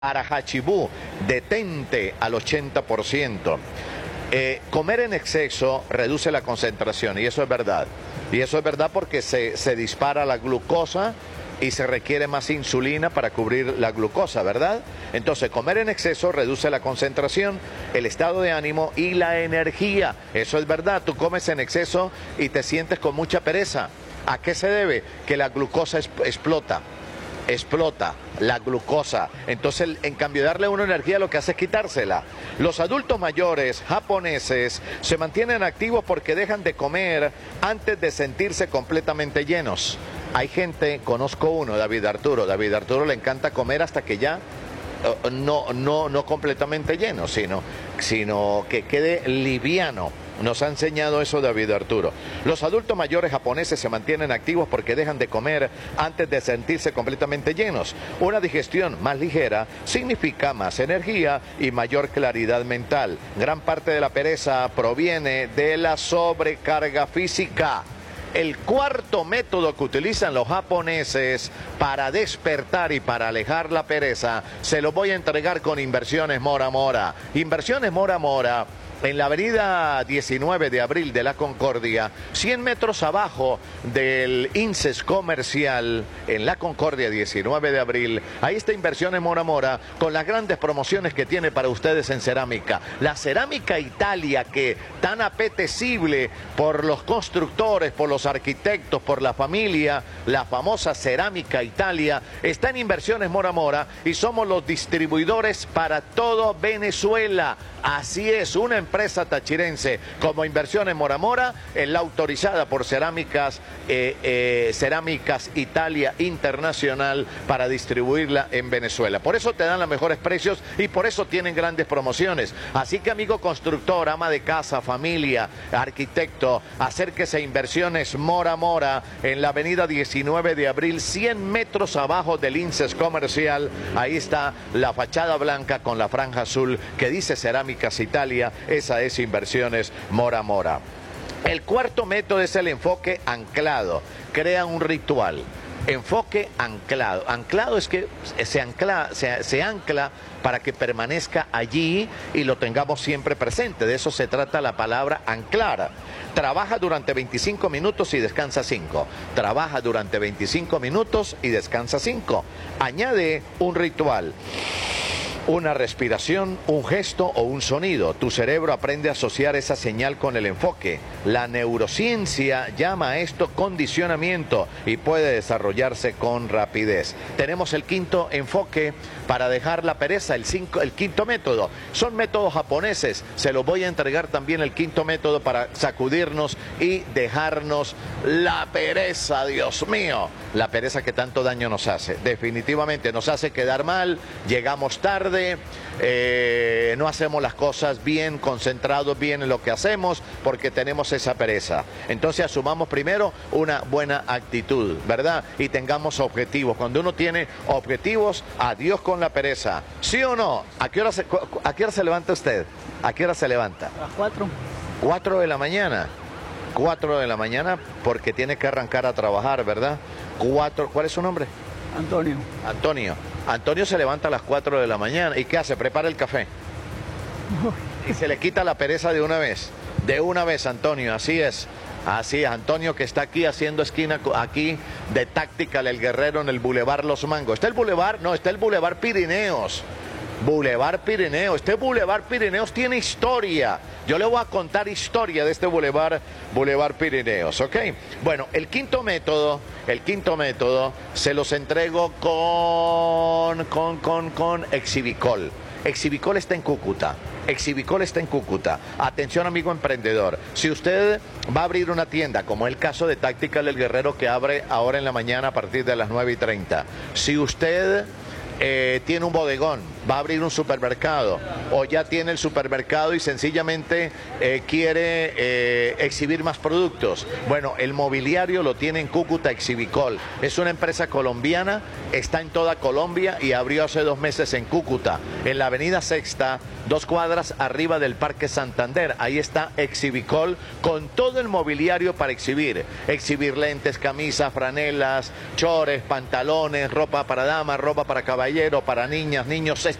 Arajachibú, detente al 80%. Comer en exceso reduce la concentración y eso es verdad. Y eso es verdad porque se dispara la glucosa y se requiere más insulina para cubrir la glucosa, ¿verdad? Entonces, comer en exceso reduce la concentración, el estado de ánimo y la energía. Eso es verdad. Tú comes en exceso y te sientes con mucha pereza. ¿A qué se debe? Que la glucosa explota la glucosa. Entonces, en cambio de darle a uno energía, lo que hace es quitársela. Los adultos mayores japoneses se mantienen activos porque dejan de comer antes de sentirse completamente llenos. Hay gente, conozco uno, David Arturo le encanta comer hasta que ya no completamente lleno, sino que quede liviano. Nos ha enseñado eso David Arturo. Los adultos mayores japoneses se mantienen activos porque dejan de comer antes de sentirse completamente llenos. Una digestión más ligera significa más energía y mayor claridad mental. Gran parte de la pereza proviene de la sobrecarga física. El cuarto método que utilizan los japoneses para despertar y para alejar la pereza, se lo voy a entregar con Inversiones Mora Mora. Inversiones Mora Mora, en la avenida 19 de abril de la Concordia, 100 metros abajo del INSES comercial, en la Concordia 19 de abril, ahí está Inversiones Mora Mora, con las grandes promociones que tiene para ustedes en cerámica. La cerámica Italia, que tan apetecible por los constructores, por los arquitectos, por la familia, la famosa cerámica Italia, está en Inversiones Mora Mora y somos los distribuidores para todo Venezuela. Así es, una empresa tachirense como Inversiones Mora Mora es la autorizada por Cerámicas Italia Internacional para distribuirla en Venezuela. Por eso te dan los mejores precios y por eso tienen grandes promociones. Así que, amigo constructor, ama de casa, familia, arquitecto, acérquese a Inversiones Mora Mora en la avenida 19 de abril, 100 metros abajo del INSES comercial. Ahí está la fachada blanca con la franja azul que dice Cerámicas Italia. Esa es Inversiones Mora Mora. El cuarto método es el enfoque anclado. Crea un ritual. Enfoque anclado. Anclado es que se ancla para que permanezca allí y lo tengamos siempre presente. De eso se trata la palabra anclar. Trabaja durante 25 minutos y descansa 5. Trabaja durante 25 minutos y descansa 5. Añade un ritual. Una respiración, un gesto o un sonido. Tu cerebro aprende a asociar esa señal con el enfoque. La neurociencia llama a esto condicionamiento y puede desarrollarse con rapidez. Tenemos el quinto enfoque para dejar la pereza, el quinto método. Son métodos japoneses. Se los voy a entregar también el quinto método para sacudirnos y dejarnos la pereza, Dios mío. La pereza que tanto daño nos hace. Definitivamente nos hace quedar mal, llegamos tarde. No hacemos las cosas bien, concentrados bien en lo que hacemos porque tenemos esa pereza. Entonces asumamos primero una buena actitud, ¿verdad? Y tengamos objetivos. Cuando uno tiene objetivos, adiós con la pereza. ¿Sí o no? ¿A qué hora se levanta usted? ¿A qué hora se levanta? A las 4. 4 de la mañana. 4 de la mañana porque tiene que arrancar a trabajar, ¿verdad? ¿Cuál es su nombre? Antonio. Antonio se levanta a las 4 de la mañana. ¿Y qué hace? Prepara el café. Y se le quita la pereza de una vez. De una vez, Antonio, así es. Así es, Antonio, que está aquí haciendo esquina aquí de Tactical El Guerrero en el Boulevard Los Mangos. ¿Está el Boulevard? No, está el Boulevard Pirineos. Boulevard Pirineos. Este Boulevard Pirineos tiene historia. Yo le voy a contar historia de este Boulevard Pirineos, ¿ok? Bueno, el quinto método se los entrego con Exhibicol. Exhibicol está en Cúcuta. Atención, amigo emprendedor. Si usted va a abrir una tienda, como es el caso de Tactical El Guerrero, que abre ahora en la mañana a partir de las 9:30. Si usted tiene un bodegón, va a abrir un supermercado o ya tiene el supermercado y sencillamente quiere exhibir más productos. Bueno, el mobiliario lo tiene en Cúcuta Exhibicol. Es una empresa colombiana, está en toda Colombia y abrió hace 2 meses en Cúcuta, en la avenida Sexta, 2 cuadras arriba del Parque Santander. Ahí está Exhibicol con todo el mobiliario para exhibir lentes, camisas, franelas, chores, pantalones, ropa para damas, ropa para caballeros, caballero, para niñas, niños,